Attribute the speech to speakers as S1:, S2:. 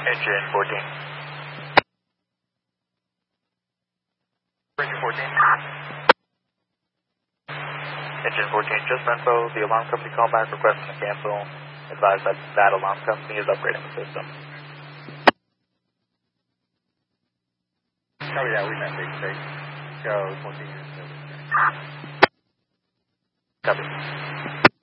S1: Engine 14. Engine 14. Engine 14, just info. The alarm company callback requesting to cancel. Advise that that alarm company is upgrading the system. Copy that, we met big state. Go 14 years. Copy.